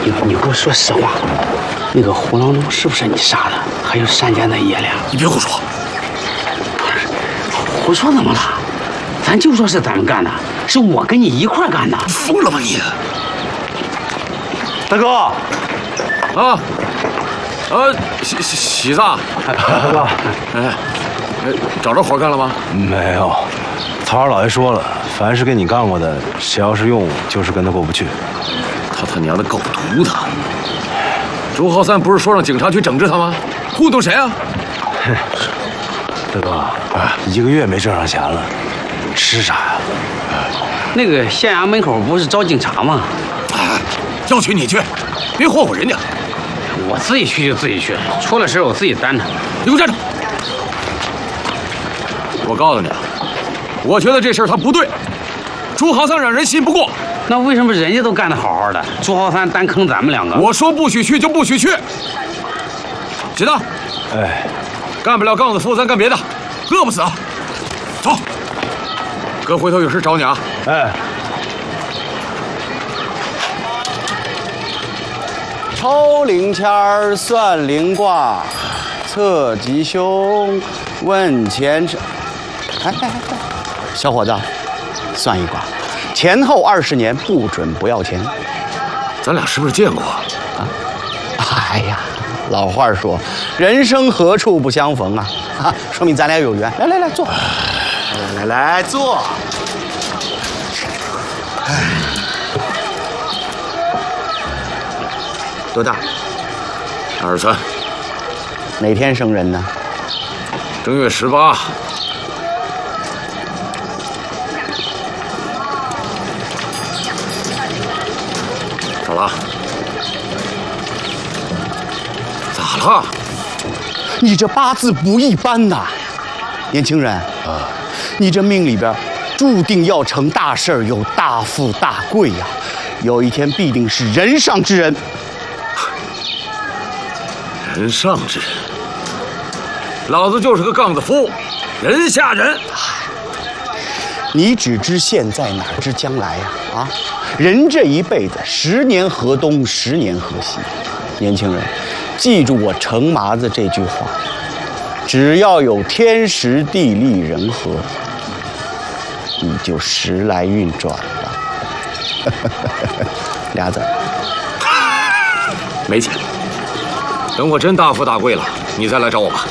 你给我说实话，那个胡郎中是不是你杀的？还有单家那爷俩？ 你别胡说！ 胡说怎么了？咱就说是咱们干的，是我跟你一块干的。 疯了吧你！ 大哥， 喜子， 大哥， 找着活干了吗？ 没有。曹二老爷说了，凡是跟你干过的，谁要是用我，就是跟他过不去。 他娘的狗犊子！朱浩三不是说让警察去整治他吗？糊弄谁啊？ 大哥，1个月没挣上钱了，吃啥呀？ 那个县衙门口不是招警察吗？ 要去你去，别霍霍人家。 我自己去就自己去，出了事我自己担着。 你给我站住！我告诉你啊，我觉得这事儿他不对，朱浩三让人信不过。 那为什么人家都干得好好的，朱浩三单坑咱们2个？ 我说不许去就不许去。喜子，干不了杠子服务，咱干别的，饿不死啊！走，哥回头有事找你啊。 抽灵签儿算灵卦，测吉凶问前程。小伙子，算一卦，前后20年不准不要钱。 咱俩是不是见过啊？ 哎呀，老话说，人生何处不相逢啊！说明咱俩有缘。来，坐。来，坐。多大 ？23。 哪天生人呢？ 正月18。咋了？咋了？ 你这八字不一般呐，年轻人啊！你这命里边注定要成大事儿，有大富大贵呀！有一天必定是人上之人。 人上之人，老子就是个杠子夫，人下人。 你只知现在，哪知将来呀？人这一辈子，10年河东，10年河西。年轻人，记住我程麻子这句话：只要有天时地利人和，你就时来运转了。俩字儿， 没钱。等我真大富大贵了，你再来找我吧。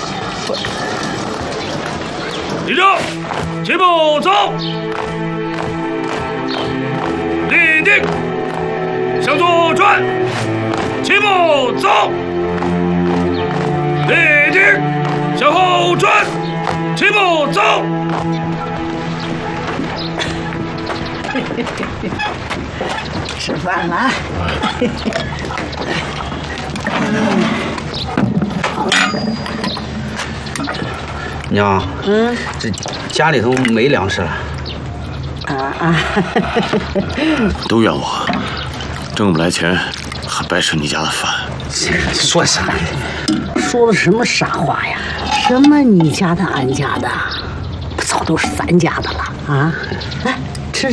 立正，齐步走。立定，向左转。齐步走。立定，向后转。齐步走。 吃饭了。 娘，这家里头没粮食了。 都怨我，挣不来钱，还白吃你家的饭。 说啥呢？ 说的什么傻话呀？什么你家的俺家的，不早都是咱家的了啊！来，吃。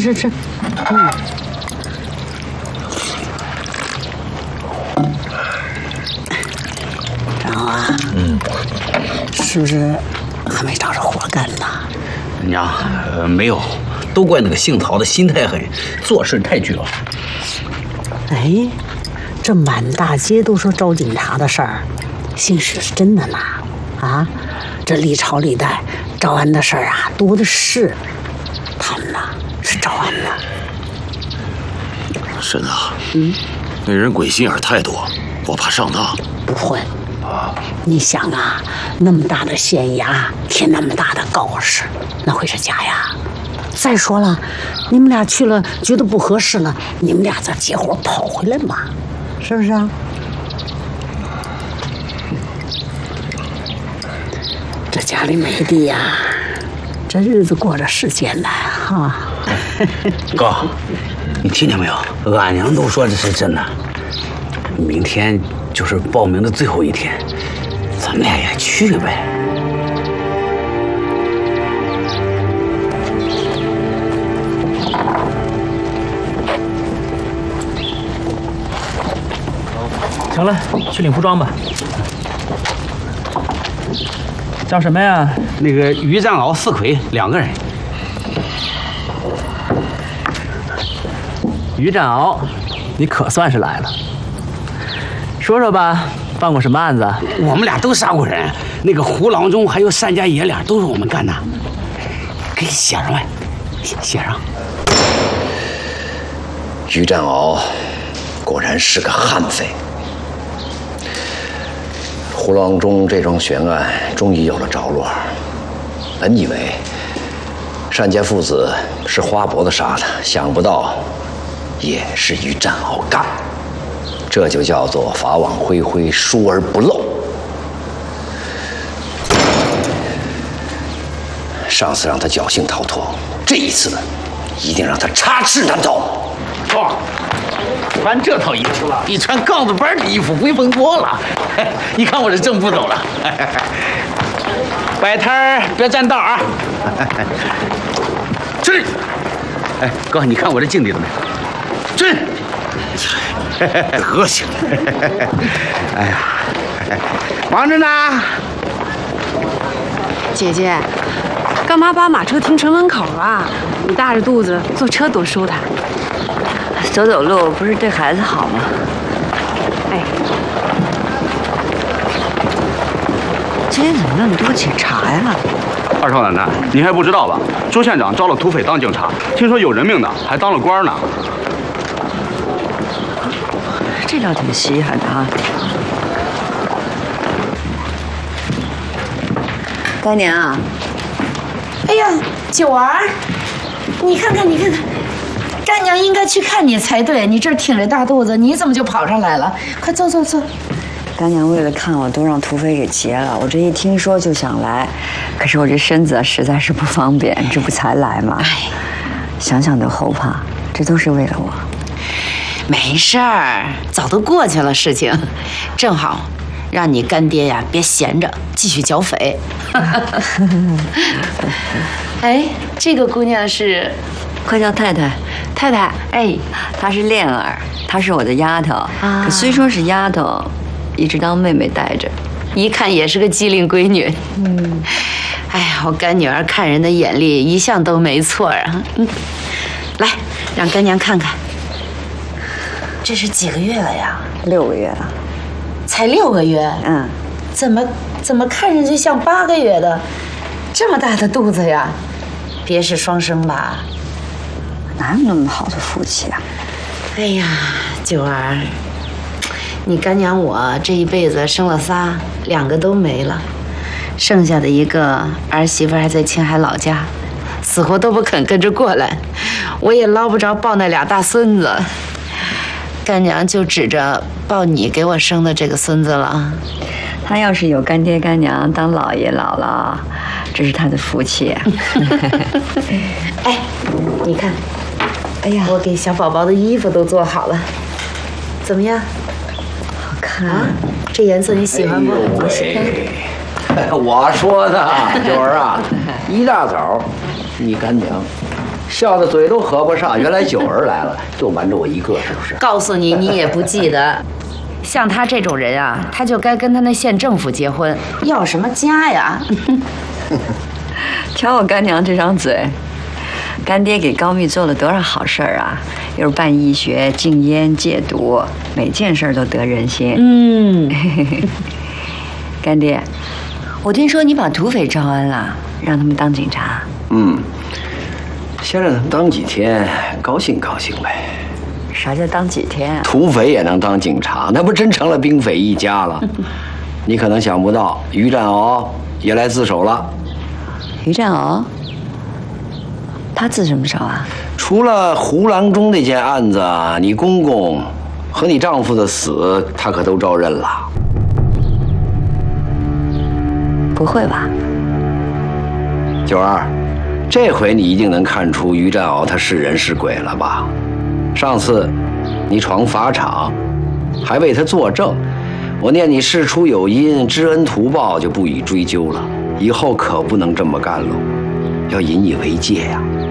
张啊，是不是还没找着活干呢？ 娘，没有，都怪那个姓曹的心太狠，做事太绝了。 哎，这满大街都说招警察的事儿，姓许是真的呢？啊，这历朝历代招安的事儿啊多的是，他们呐是招安的。 婶子，那人鬼心眼太多，我怕上当。 不会。你想啊，那么大的县衙，贴那么大的告示，那会是假呀？再说了，你们俩去了，觉得不合适了，你们俩再接活跑回来嘛，是不是啊？这家里没地呀，这日子过着是艰难哈。 哥，你听见没有？俺娘都说这是真的。明天就是报名的最后一天，咱们俩也去呗。 行了，去领服装吧。叫什么呀？ 那个于占鳌、四魁2个人。 于占鳌，你可算是来了。说说吧，办过什么案子？ 我们俩都杀过人，那个胡郎中还有单家爷俩都是我们干的。给写上来，写上。 于占鳌果然是个悍匪。胡郎中这桩悬案终于有了着落。本以为单家父子是花脖子杀的，想不到也是于占鳌干。这就叫做法网恢恢，疏而不漏。上次让他侥幸逃脱，这一次一定让他插翅难逃。 哦，穿这套衣服比穿杠子班的衣服威风多了。你看我这正步走了。摆摊儿别占道啊！进！哎，哥，你看我这境地怎么样？进！德行！哎呀，忙着呢。 姐姐，干嘛把马车停城门口啊？你大着肚子坐车多舒坦。 走走路不是对孩子好吗？ 哎， 今天怎么那么多警察呀？ 二少奶奶，你还不知道吧？周县长招了土匪当警察，听说有人命的，还当了官呢。 这倒挺稀罕的啊。干娘啊！ 哎呀，九儿，你看看，你看看，干娘应该去看你才对。你这挺着大肚子，你怎么就跑上来了？快坐坐坐。 干娘为了看我，都让土匪给劫了。我这一听说就想来，可是我这身子实在是不方便，这不才来吗？哎，想想都后怕。这都是为了我。 没事儿，早都过去了事情，正好让你干爹呀别闲着，继续剿匪。哎，这个姑娘是， 快叫太太。 太太，哎， 她是恋儿，她是我的丫头。可虽说是丫头，一直当妹妹带着， 一看也是个机灵闺女。哎呀，我干女儿看人的眼力一向都没错啊。来，让干娘看看。这是几个月了呀 ？6个月了。 才6个月？ 嗯。 怎么看上去像8个月的？这么大的肚子呀？别是双生吧？ 哪有那么好的福气啊？ 哎呀，九儿，你干娘我这一辈子生了仨，2个都没了，剩下的一个儿媳妇还在青海老家，死活都不肯跟着过来，我也捞不着抱那俩大孙子。干娘就指着抱你给我生的这个孙子了。 他要是有干爹干娘当姥爷姥姥，这是他的福气。 哎，你看， 哎呀， 我给小宝宝的衣服都做好了，怎么样？ 好看啊！这颜色你喜欢不？ 我喜欢。我说的，九儿啊，一大早，你干娘笑得嘴都合不上，原来九儿来了，就瞒着我一个，是不是？ 告诉你，你也不记得。像他这种人啊，他就该跟他那县政府结婚，要什么家呀？ 瞧我干娘这张嘴，干爹给高密做了多少好事儿啊！又是办医学、禁烟、戒毒，每件事都得人心。干爹，我听说你把土匪招安了，让他们当警察。 先让他们当几天，高兴高兴呗。 啥叫当几天啊？ 土匪也能当警察，那不真成了兵匪一家了？你可能想不到，于占鳌也来自首了。 于占鳌，他自什么首啊？ 除了胡郎中那件案子，你公公和你丈夫的死，他可都招认了。 不会吧？ 九儿，这回你一定能看出于占鳌他是人是鬼了吧？上次你闯法场，还为他作证，我念你事出有因，知恩图报，就不予追究了。以后可不能这么干喽，要引以为戒呀。